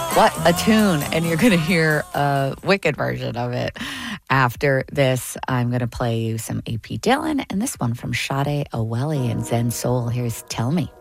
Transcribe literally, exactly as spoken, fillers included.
What a tune. And you're going to hear a wicked version of it. After this, I'm going to play you some A P Dylan and this one from Sade Aweli and Zen Soul. Here's Tell Me.